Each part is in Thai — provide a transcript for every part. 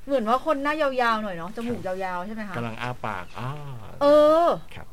เหมือนว่าคนหน้ายาวๆหน่อยเนาะจมูกยาวๆใช่ไหมคะกำลังอ้าปากครับ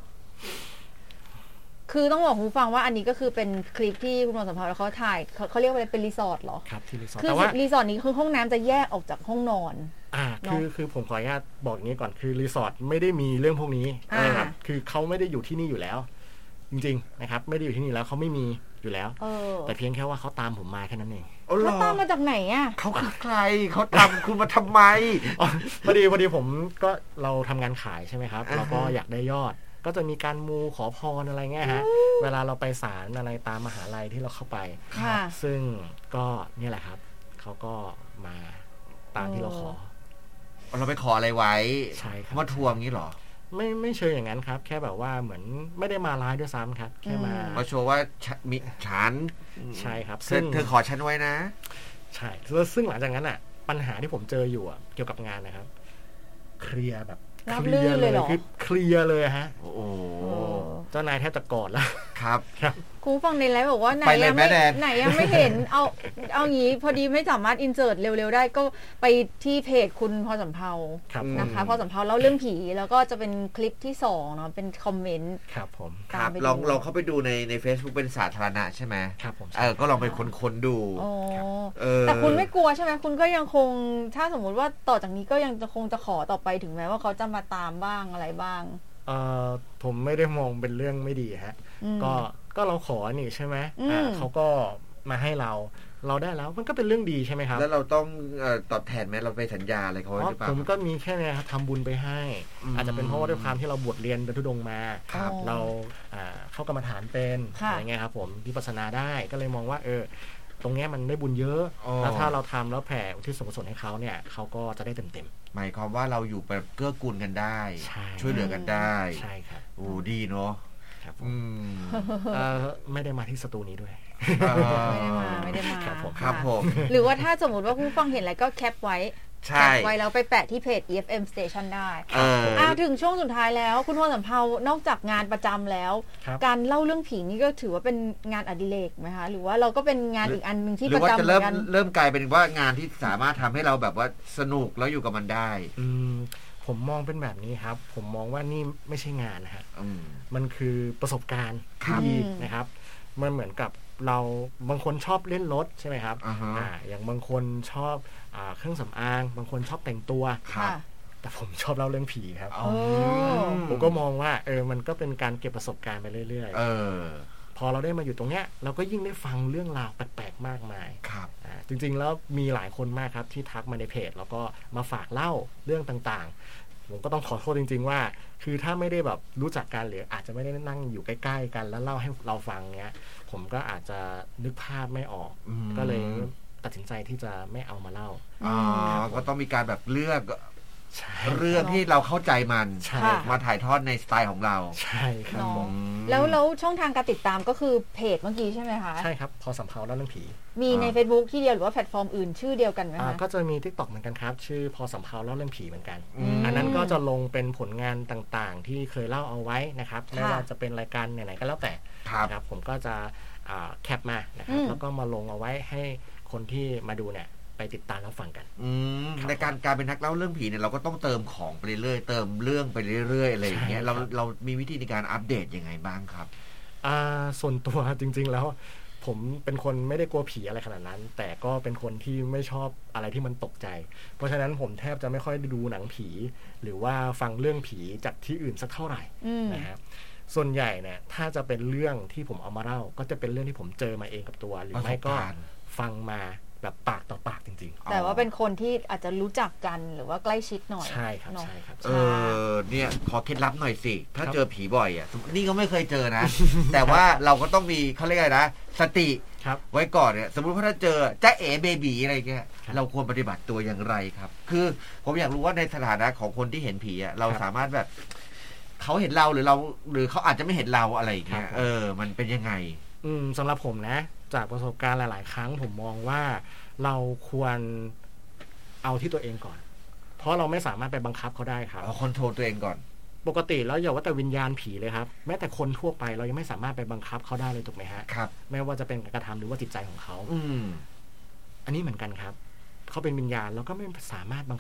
คือต้องบอกคุณฟังว่าอันนี้ก็คือเป็นคลิปที่คุณหมอสัมภาระเขาถ่ายเขาเรียกว่าเป็นรีสอร์ทเหรอครับที่รีสอร์ทแต่ว่ารีสอร์ทนี้คือห้องน้ำจะแยกออกจากห้องนอนคือผมขออนุญาตบอกอย่างนี้ก่อนคือรีสอร์ทไม่ได้มีเรื่องพวกนี้นะครับคือเขาไม่ได้อยู่ที่นี่อยู่แล้วจริงๆนะครับไม่ได้อยู่ที่นี่แล้วเขาไม่มีอยู่แล้วแต่เพียงแค่ว่าเขาตามผมมาแค่นั้นเองเขาตามมาจากไหนอ่ะเขาคือใครเขาตามคุณมาทำไมพอดีผมก็เราทำงานขายใช่ไหมครับเราก็อยากได้ยอดก็จะมีการมูขอพรอะไรเงี้ยฮะเวลาเราไปศาลอะไรตามมหาลัยที่เราเข้าไปซึ่งก็นี่แหละครับเขาก็มาตามที่เราขอเราไปขออะไรไว้ใช่ครับมาทวงงี้หรอไม่เชิงอย่างนั้นครับแค่แบบว่าเหมือนไม่ได้มาร้ายด้วยซ้ำครับแค่มาโชว์ว่ามีฉันใช่ครับซึ่งเธอขอฉันไว้นะใช่ซึ่งหลังจากนั้นอ่ะปัญหาที่ผมเจออยู่เกี่ยวกับงานนะครับเคลียร์แบบเคลียร์เลยคือเคลียร์เลยฮะโอ้เจ้านายแทบจะกอดแล้วครับครูฟังในไลฟ์บอกว่าไหนยังไม่เห็นเอางี้พอดีไม่สามารถอินเสิร์ตเร็วๆได้ก็ไปที่เพจคุณพอสำเภานะคะพอสำเภาเล่าเรื่องผีแล้วก็จะเป็นคลิปที่2เนาะเป็นคอมเมนต์ครับผมครับลองเข้าไปดูใน Facebook เป็นสาธารณะใช่ไหมครับผมก็ลองไปค้นดูแต่คุณไม่กลัวใช่ไหมคุณก็ยังคงถ้าสมมุติว่าต่อจากนี้ก็ยังจะคงจะขอต่อไปถึงแม้ว่าเขาจะมาตามบ้างอะไรบ้างผมไม่ได้มองเป็นเรื่องไม่ดีฮะก็เราขอนี่ใช่ไหมเขาก็มาให้เราได้แล้วมันก็เป็นเรื่องดีใช่ไหมครับแล้วเราต้องตอบแทนไหมเราไปสัญญาอะไรเขาหรือเปล่าผมก็มีแค่นี้ครับทำบุญไปให้อาจจะเป็นเพราะว่าด้วยความที่เราบวชเรียนเป็นธุดงค์มาเราเข้ากรรมฐานเป็นอะไรเงี้ยครับผมวิปัสสนาได้ก็เลยมองว่าตรงนี้มันได้บุญเยอะแล้วถ้าเราทำแล้วแผ่อุทิศส่วนกุศลให้เขาเนี่ยเขาก็จะได้เต็มหมายความว่าเราอยู่แบบเกื้อกูลกันได้ช่วยเหลือกันได้ใช่ครับโอ้ดีเนาะครับไม่ได้มาที่สตูนี้ด้วยไม่ได้มาครับผมหรือว่าถ้าสมมติว่าผู้ฟังเห็นอะไรก็แคปไว้แล้วไปแปะที่เพจ EFM Station ได้ถึงช่วงสุดท้ายแล้วคุณพอสำเภานอกจากงานประจำแล้วการเล่าเรื่องผีนี่ก็ถือว่าเป็นงานอดิเรกไหมคะหรือว่าเราก็เป็นงานอีกอันนึงที่ประจำเหมือนกันเริ่มกลายเป็นว่างานที่สามารถทำให้เราแบบว่าสนุกแล้วอยู่กับมันได้ผมมองเป็นแบบนี้ครับผมมองว่านี่ไม่ใช่งานนะฮะมันคือประสบการณ์ที่ดีนะครับมันเหมือนกับเราบางคนชอบเล่นรถใช่ไหมครับอย่างบางคนชอบเครื่องสำอางบางคนชอบแต่งตัวแต่ผมชอบเล่าเรื่องผีครับผมก็มองว่ามันก็เป็นการเก็บประสบการณ์ไปเรื่อยๆพอเราได้มาอยู่ตรงเนี้ยเราก็ยิ่งได้ฟังเรื่องราวแปลกๆมากมายจริงๆแล้วมีหลายคนมากครับที่ทักมาในเพจแล้วก็มาฝากเล่าเรื่องต่างๆผมก็ต้องขอโทษจริงๆว่าคือถ้าไม่ได้แบบรู้จักกันหรืออาจจะไม่ได้นั่งอยู่ใกล้ๆกันแล้วเล่าให้เราฟังเงี้ยผมก็อาจจะนึกภาพไม่ออกก็เลยตัดสินใจที่จะไม่เอามาเล่าก็ต้องมีการแบบเลือกเรื่องที่เราเข้าใจมันมาถ่ายทอดในสไตล์ของเราใช่ครับแล้วช่องทางการติดตามก็คือเพจเมื่อกี้ใช่ไหมคะใช่ครับพอสำเภาเล่าเรื่องผีมีใน Facebook ที่เดียวหรือว่าแพลตฟอร์มอื่นชื่อเดียวกันไหมคะก็จะมี TikTok เหมือนกันครับชื่อพอสำเภาเล่าเรื่องผีเหมือนกันอันนั้นก็จะลงเป็นผลงานต่างๆที่เคยเล่าเอาไว้นะครับไม่ว่าจะเป็นรายการไหนๆก็แล้วแต่ครับผมก็จะแคปมานะครับแล้วก็มาลงเอาไว้ให้คนที่มาดูเนี่ยไปติดตามแล้วฟังกันในการเป็นนักเล่าเรื่องผีเนี่ยเราก็ต้องเติมของไปเรื่อยๆเติมเรื่องไปเรื่อยๆอะไรอย่างเงี้ยเรามีวิธีในการอัปเดตยังไงบ้างครับส่วนตัวจริงๆแล้วผมเป็นคนไม่ได้กลัวผีอะไรขนาดนั้นแต่ก็เป็นคนที่ไม่ชอบอะไรที่มันตกใจเพราะฉะนั้นผมแทบจะไม่ค่อยดูหนังผีหรือว่าฟังเรื่องผีจากที่อื่นสักเท่าไหร่นะครับส่วนใหญ่เนี่ยถ้าจะเป็นเรื่องที่ผมเอามาเล่าก็จะเป็นเรื่องที่ผมเจอมาเองกับตัวหรือไม่ก็ฟังมาแบบปากต่อปากจริงๆแต่ว่าเป็นคนที่อาจจะรู้จักกันหรือว่าใกล้ชิดหน่อยใช่ครับใช่ครับเนี่ยขอเคล็ดลับหน่อยสิถ้าเจอผีบ่อยอ่ะนี่ก็ไม่เคยเจอนะ แต่ว่าเราก็ต้องมีเขาเรียกอะไรนะสติไว้ก่อนเนี่ยสมมุติว่าถ้าเจอจ๊ะเอ๋เบบีอะไรเงี้ยเราควรปฏิบัติตัวอย่างไรครับคือผมอยากรู้ว่าในสถานะของคนที่เห็นผีอ่ะเราสามารถแบบเขาเห็นเราหรือเขาอาจจะไม่เห็นเราอะไรอย่างเงี้ยมันเป็นยังไงสำหรับผมนะจากประสบการณ์หลายๆครั้งผมมองว่าเราควรเอาที่ตัวเองก่อนเพราะเราไม่สามารถไปบังคับเขาได้ครับคอนโทรลตัวเองก่อนปกติแล้วอย่าว่าแต่วิญญาณผีเลยครับแม้แต่คนทั่วไปเรายังไม่สามารถไปบังคับเขาได้เลยถูกไหมฮะครับไม่ว่าจะเป็นการกระทำหรือว่าจิตใจของเขาอันนี้เหมือนกันครับเขาเป็นวิญญาณเราก็ไม่สามารถบัง